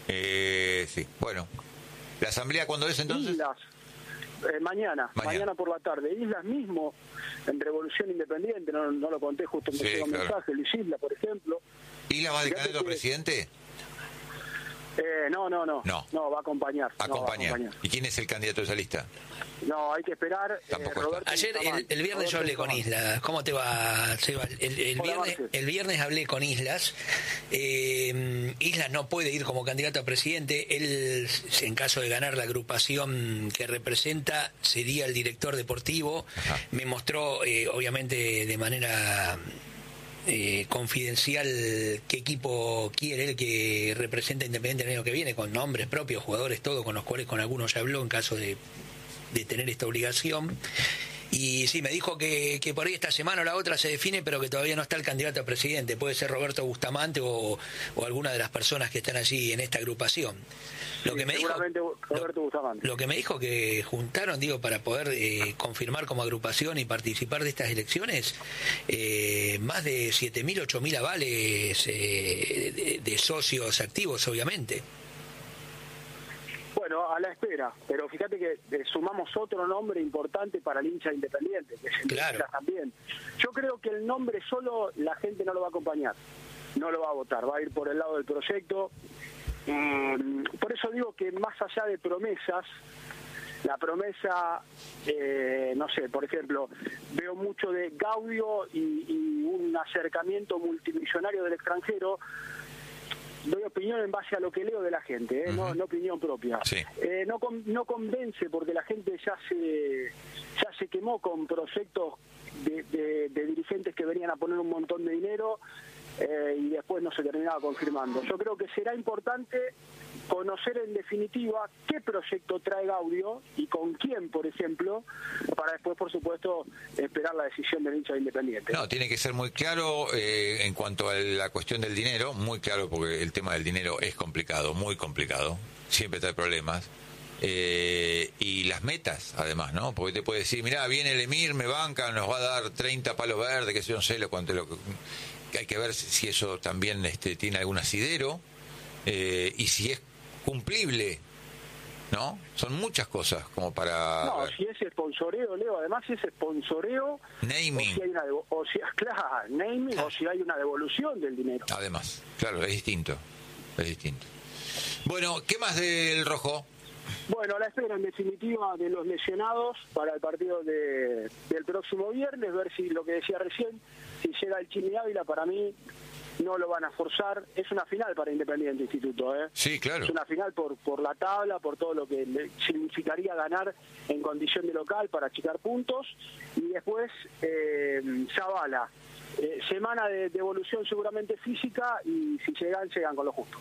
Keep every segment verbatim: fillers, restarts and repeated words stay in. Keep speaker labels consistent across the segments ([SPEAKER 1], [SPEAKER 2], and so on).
[SPEAKER 1] Eh, sí, bueno. ¿La asamblea cuándo es entonces?
[SPEAKER 2] Islas, eh, mañana, mañana, mañana por la tarde. Islas mismo, en Revolución Independiente, no, no lo conté, justo me
[SPEAKER 1] sí,
[SPEAKER 2] llegó un
[SPEAKER 1] claro.
[SPEAKER 2] mensaje, Luis Isla, por ejemplo.
[SPEAKER 1] ¿Isla va de
[SPEAKER 2] Fíjate
[SPEAKER 1] candidato a
[SPEAKER 2] que-
[SPEAKER 1] presidente?
[SPEAKER 2] Eh, no, no, no,
[SPEAKER 1] No.
[SPEAKER 2] no, va a acompañar. no, va a
[SPEAKER 1] Acompañar.
[SPEAKER 2] acompañar.
[SPEAKER 1] ¿Y quién es el candidato de esa lista?
[SPEAKER 2] No, hay que esperar. eh,
[SPEAKER 1] Tampoco está.
[SPEAKER 2] Roberto
[SPEAKER 3] Ayer, el,
[SPEAKER 2] Bustamante.
[SPEAKER 3] el viernes yo
[SPEAKER 2] Roberto
[SPEAKER 3] hablé con
[SPEAKER 2] Bustamante.
[SPEAKER 3] Islas. ¿Cómo te va, Seba? El, el,
[SPEAKER 2] Hola,
[SPEAKER 3] viernes,
[SPEAKER 2] Marce.
[SPEAKER 3] el viernes hablé con Islas. Eh, Islas no puede ir como candidato a presidente. Él, en caso de ganar la agrupación que representa, sería el director deportivo.
[SPEAKER 1] Ajá.
[SPEAKER 3] Me mostró, eh, obviamente, de manera... Eh, confidencial qué equipo quiere el que representa Independiente el año que viene, con nombres propios, jugadores, todo, con los cuales con algunos ya habló en caso de, de tener esta obligación. Y sí, me dijo que, que por ahí esta semana o la otra se define, pero que todavía no está el candidato a presidente. Puede ser Roberto Bustamante o, o alguna de las personas que están allí en esta agrupación. Lo
[SPEAKER 2] Sí,
[SPEAKER 3] que me dijo,
[SPEAKER 2] seguramente Roberto
[SPEAKER 3] lo,
[SPEAKER 2] Bustamante.
[SPEAKER 3] lo que me dijo que juntaron, digo, para poder eh, confirmar como agrupación y participar de estas elecciones, eh, más de siete mil, ocho mil avales eh, de, de socios activos, obviamente.
[SPEAKER 2] Bueno, a la espera, pero fíjate que eh, sumamos otro nombre importante para el hincha Independiente, que es el
[SPEAKER 3] Claro.
[SPEAKER 2] Islas también. Yo creo que el nombre solo la gente no lo va a acompañar, no lo va a votar, va a ir por el lado del proyecto. Mm, por eso digo que más allá de promesas, la promesa, eh, no sé, por ejemplo, veo mucho de Gaudio y, y un acercamiento multimillonario del extranjero. Doy opinión en base a lo que leo de la gente, ¿eh?
[SPEAKER 1] Uh-huh.
[SPEAKER 2] no, no opinión propia.
[SPEAKER 1] Sí.
[SPEAKER 2] Eh, no, con- no convence porque la gente ya se ya se quemó con proyectos de, de- de dirigentes que venían a poner un montón de dinero eh, y después no se terminaba confirmando. Yo creo que será importante conocer en definitiva qué proyecto trae Gaudio y con quién, por ejemplo, para después, por supuesto, esperar la decisión del hincha de Independiente.
[SPEAKER 1] No, tiene que ser muy claro eh, en cuanto a la cuestión del dinero, muy claro porque el tema del dinero es complicado, muy complicado, siempre trae problemas. Eh, y las metas, además, ¿no? Porque te puede decir, mirá, viene el Emir, me banca, nos va a dar treinta palos verdes, que yo no sé lo cuánto, lo que hay que ver si eso también este, tiene algún asidero eh, y si es cumplible, ¿no? Son muchas cosas como para...
[SPEAKER 2] No, si es sponsoreo, Leo, además si es sponsoreo,
[SPEAKER 1] Naming.
[SPEAKER 2] o si hay una, devo- o si, claro, naming, o si hay una devolución del dinero.
[SPEAKER 1] Además, claro, es distinto, es distinto. Bueno, ¿qué más del Rojo?
[SPEAKER 2] Bueno, a la espera en definitiva de los lesionados para el partido de, del próximo viernes, ver si lo que decía recién, si llega el Chimi Ávila, para mí no lo van a forzar. Es una final para Independiente Instituto, ¿eh?
[SPEAKER 1] Sí, claro.
[SPEAKER 2] Es una final por por la tabla, por todo lo que le significaría ganar en condición de local para achicar puntos. Y después, eh, Zavala. Eh, semana de, de evolución seguramente física y si llegan, llegan con lo justo.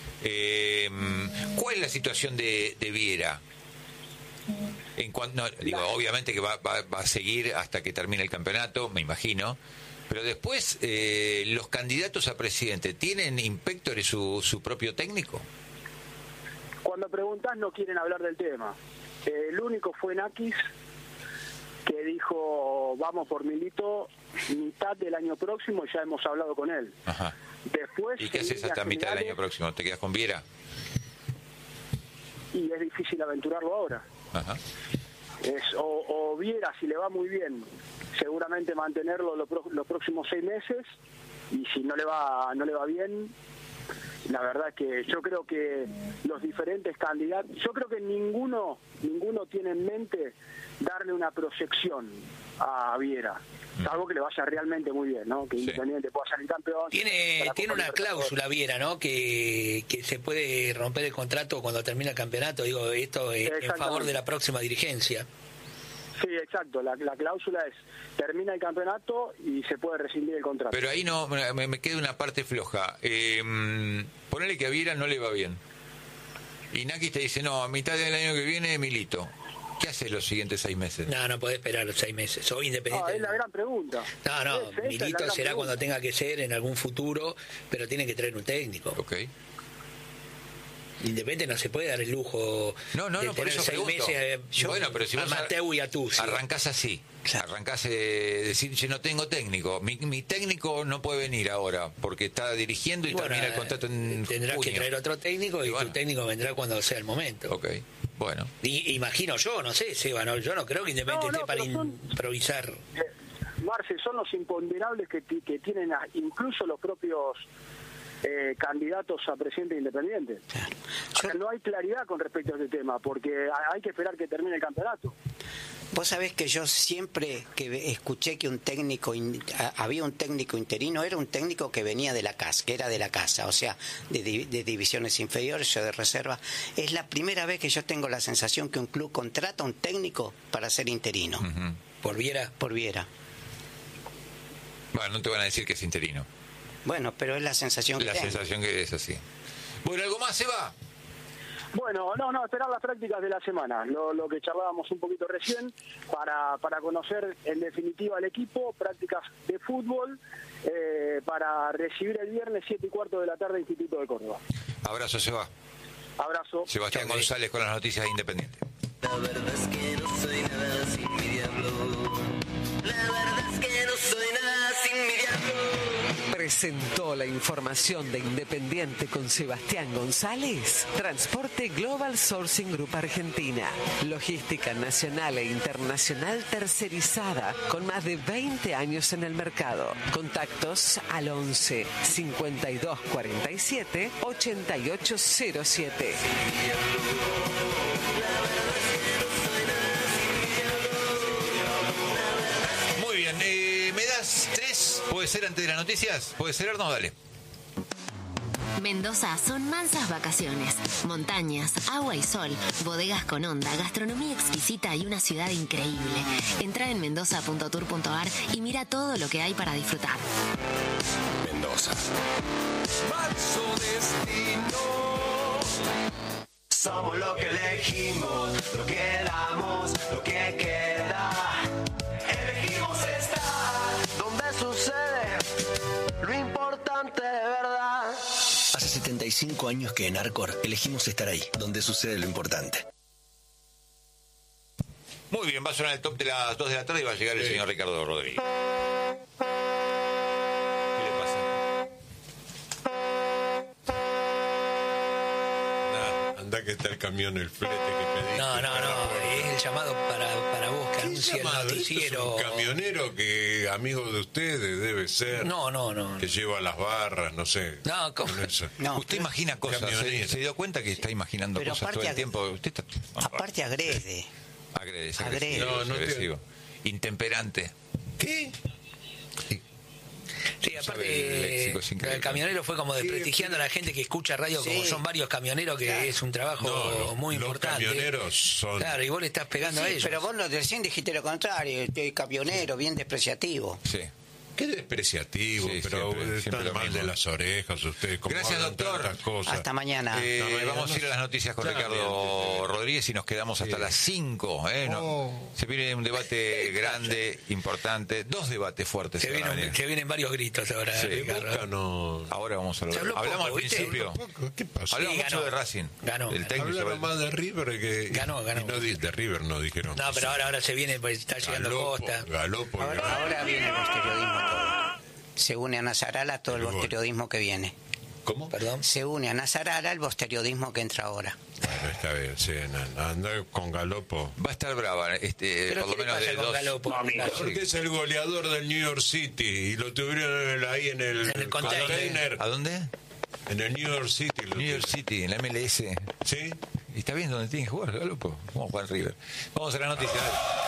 [SPEAKER 1] Eh, ¿Cuál es la situación de, de Viera? En cuanto, no, digo, obviamente que va, va, va a seguir hasta que termine el campeonato, me imagino. Pero después, eh, ¿los candidatos a presidente tienen Inspector y su, su propio técnico?
[SPEAKER 2] Cuando preguntás no quieren hablar del tema. Eh, el único fue Nakis, que dijo, vamos por Milito, mitad del año próximo, y ya hemos hablado con él.
[SPEAKER 1] Ajá.
[SPEAKER 2] Después,
[SPEAKER 1] ¿Y qué
[SPEAKER 2] en
[SPEAKER 1] haces
[SPEAKER 2] líneas
[SPEAKER 1] hasta mitad del
[SPEAKER 2] generales,
[SPEAKER 1] año próximo? ¿Te quedas con Viera?
[SPEAKER 2] Y es difícil aventurarlo ahora.
[SPEAKER 1] Ajá.
[SPEAKER 2] Es, o, o Viera, si le va muy bien, seguramente mantenerlo los, pro- los próximos seis meses, y si no le va no le va bien, la verdad que yo creo que los diferentes candidatos, yo creo que ninguno ninguno tiene en mente darle una proyección a Viera, salvo que le vaya realmente muy bien, ¿no? Que
[SPEAKER 1] Sí.
[SPEAKER 2] Independiente pueda salir campeón.
[SPEAKER 3] Tiene,
[SPEAKER 2] para
[SPEAKER 3] tiene
[SPEAKER 2] Copa
[SPEAKER 3] una
[SPEAKER 2] Libertadores.
[SPEAKER 3] cláusula Viera, ¿no? Que, que se puede romper el contrato cuando termina el campeonato. Digo, esto eh, en
[SPEAKER 2] Exactamente.
[SPEAKER 3] favor de la próxima dirigencia.
[SPEAKER 2] Sí, exacto. La, la cláusula es termina el campeonato y se puede rescindir el contrato.
[SPEAKER 1] Pero ahí no me, me queda una parte floja. Eh, ponele que a Viera no le va bien. Y Nakis te dice, no, a mitad del año que viene, Milito. ¿Qué haces los siguientes seis meses?
[SPEAKER 3] No, no podés esperar los seis meses. Soy independiente.
[SPEAKER 2] Ah, es la gran pregunta.
[SPEAKER 3] No, no,
[SPEAKER 2] Esa- esa es la
[SPEAKER 3] Milito
[SPEAKER 2] gran
[SPEAKER 3] será
[SPEAKER 2] pregunta.
[SPEAKER 3] cuando tenga que ser en algún futuro, pero tiene que traer un técnico.
[SPEAKER 1] Ok.
[SPEAKER 3] Independiente no se puede dar el lujo
[SPEAKER 1] No, no,
[SPEAKER 3] de
[SPEAKER 1] no, por
[SPEAKER 3] tener
[SPEAKER 1] eso
[SPEAKER 3] seis
[SPEAKER 1] pregunto.
[SPEAKER 3] meses eh, yo,
[SPEAKER 1] Bueno, pero si
[SPEAKER 3] a
[SPEAKER 1] vos
[SPEAKER 3] Mateu y a Tusi.
[SPEAKER 1] arrancás así,
[SPEAKER 4] Claro.
[SPEAKER 1] Arrancás a eh, decir, che, no tengo técnico. Mi, mi técnico no puede venir ahora porque está dirigiendo y, y bueno, termina el contrato en
[SPEAKER 3] tendrás
[SPEAKER 1] junio.
[SPEAKER 3] que traer otro técnico y, y bueno, tu técnico vendrá cuando sea el momento.
[SPEAKER 1] Ok, bueno.
[SPEAKER 3] Y, imagino yo, no sé, Seba, no, yo no creo que Independiente no, no, esté para son, improvisar.
[SPEAKER 2] Eh, Marce, son los imponderables que, que tienen a, incluso los propios eh, candidatos a presidente independiente. Claro. Yo... O sea, no hay claridad con respecto a este tema, porque hay que esperar que termine el campeonato.
[SPEAKER 4] Vos sabés que yo siempre que escuché que un técnico, había un técnico interino, era un técnico que venía de la casa, que era de la casa, o sea, de, de divisiones inferiores o de reserva. Es la primera vez que yo tengo la sensación que un club contrata a un técnico para ser interino.
[SPEAKER 1] Uh-huh.
[SPEAKER 3] ¿Por Viera?
[SPEAKER 4] Por Viera.
[SPEAKER 1] Bueno, no te van a decir que es interino.
[SPEAKER 4] Bueno, pero es la sensación que
[SPEAKER 1] La
[SPEAKER 4] tengo.
[SPEAKER 1] sensación que es así. Bueno, ¿algo más, Seba?
[SPEAKER 2] Bueno, no, no, esperar las prácticas de la semana, lo, lo que charlábamos un poquito recién, para, para conocer en definitiva al equipo, prácticas de fútbol, eh, para recibir el viernes siete y cuarto de la tarde Instituto de Córdoba.
[SPEAKER 1] Abrazo, Seba.
[SPEAKER 2] Abrazo.
[SPEAKER 1] Sebastián Chau, González con las noticias de Independiente.
[SPEAKER 5] La verdad es que no soy nada sin mi diablo. La verdad es que no soy nada sin mi diablo.
[SPEAKER 6] Presentó la información de Independiente con Sebastián González. Transporte Global Sourcing Group Argentina. Logística nacional e internacional tercerizada con más de veinte años en el mercado. Contactos al once cincuenta y dos cuarenta y siete ochenta y ocho cero siete.
[SPEAKER 1] Muy bien, eh, ¿me das tres? ¿Puede ser antes de las noticias? ¿Puede ser? No, dale.
[SPEAKER 7] Mendoza son mansas vacaciones, montañas, agua y sol, bodegas con onda, gastronomía exquisita y una ciudad increíble. Entra en mendoza punto tour punto a r y mira todo lo que hay para disfrutar.
[SPEAKER 5] Mendoza. Manso destino. Somos lo que elegimos, lo que damos, lo que queda. Elegimos estar donde sucede lo importante de verdad. Hace setenta y cinco años que en Arcor elegimos estar ahí, donde sucede lo importante.
[SPEAKER 1] Muy bien, va a sonar el top de las dos de la tarde y va a llegar el sí. señor Ricardo Rodríguez. ¿Qué le pasa?
[SPEAKER 8] Nah, anda que está el camión, el flete que pediste.
[SPEAKER 3] No, no, no, es el llamado para, para vos que anuncia el noticiero.
[SPEAKER 8] Es un camionero que amigo de ustedes debe ser.
[SPEAKER 3] No, no, no.
[SPEAKER 8] Que lleva las barras, no sé.
[SPEAKER 3] No, ¿cómo?
[SPEAKER 1] No, usted imagina cosas. ¿Se, ¿Se dio cuenta que está imaginando
[SPEAKER 4] pero
[SPEAKER 1] cosas todo el tiempo? Usted está...
[SPEAKER 4] Aparte agrede.
[SPEAKER 1] Agrede, es
[SPEAKER 4] agrede.
[SPEAKER 1] agresivo.
[SPEAKER 8] No, no
[SPEAKER 1] agresivo. Te... Intemperante.
[SPEAKER 8] ¿Qué?
[SPEAKER 3] Sí, aparte, el, el camionero fue como desprestigiando a la gente que escucha radio, sí. Como son varios camioneros, que claro. Es un trabajo no, muy
[SPEAKER 8] los
[SPEAKER 3] importante.
[SPEAKER 8] Los camioneros son...
[SPEAKER 3] Claro, y vos le estás pegando
[SPEAKER 4] sí,
[SPEAKER 3] a ellos.
[SPEAKER 4] Pero vos lo recién dijiste lo contrario, el camionero, bien despreciativo.
[SPEAKER 1] Sí.
[SPEAKER 8] Qué despreciativo, sí, pero siempre, están siempre mal de las orejas ustedes. Como
[SPEAKER 1] gracias, doctor.
[SPEAKER 4] Cosas. Hasta mañana.
[SPEAKER 1] Eh,
[SPEAKER 4] no, no,
[SPEAKER 1] vamos
[SPEAKER 4] no,
[SPEAKER 1] a ir a las noticias con
[SPEAKER 8] claro,
[SPEAKER 1] Ricardo
[SPEAKER 8] bien,
[SPEAKER 1] Rodríguez y nos quedamos hasta sí. las cinco. ¿eh? No, oh. Se viene un debate grande, importante. Dos debates fuertes.
[SPEAKER 3] Se, vienen, se vienen varios gritos ahora, sí. Ricardo.
[SPEAKER 8] No...
[SPEAKER 1] Ahora vamos a hablar. Hablamos poco, al principio.
[SPEAKER 8] ¿Qué pasó?
[SPEAKER 1] Hablamos
[SPEAKER 3] sí,
[SPEAKER 1] mucho de Racing.
[SPEAKER 3] Ganó.
[SPEAKER 1] El técnico
[SPEAKER 8] Hablaron más de River que...
[SPEAKER 3] Ganó, ganó.
[SPEAKER 8] Y no de River no dijeron.
[SPEAKER 3] No, pero ahora, ahora se viene, pues está llegando
[SPEAKER 8] Galopo,
[SPEAKER 3] Costa.
[SPEAKER 8] Galopo,
[SPEAKER 4] ahora,
[SPEAKER 8] Galopo.
[SPEAKER 4] ahora viene el posteriodismo todo. Se une a Nazarala todo el posteriodismo que viene.
[SPEAKER 8] ¿Cómo?
[SPEAKER 3] Perdón.
[SPEAKER 4] Se une a Nazarala el posteriodismo que entra ahora.
[SPEAKER 8] Bueno, está bien, sí, anda con Galopo.
[SPEAKER 1] Va a estar brava, este,
[SPEAKER 3] pero
[SPEAKER 1] por lo menos de
[SPEAKER 3] con
[SPEAKER 1] dos.
[SPEAKER 3] Galopo,
[SPEAKER 8] porque es el goleador del New York City y lo tuvieron ahí en el,
[SPEAKER 3] en el container.
[SPEAKER 8] container.
[SPEAKER 1] ¿A dónde?
[SPEAKER 8] En el New York City.
[SPEAKER 1] New York City, en la M L S.
[SPEAKER 8] Sí.
[SPEAKER 1] ¿Y está bien donde tiene que jugar Galopo? Vamos a jugar River. Vamos a la noticia.